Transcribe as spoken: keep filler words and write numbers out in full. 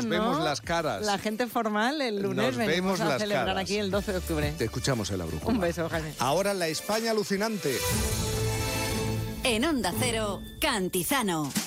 nos ¿no? vemos las caras. La gente formal el lunes Nos venimos vemos a las celebrar caras. aquí el doce de octubre. Te escuchamos en la brújula. Un beso, Jaime. Ahora la España alucinante. En Onda Cero, Cantizano.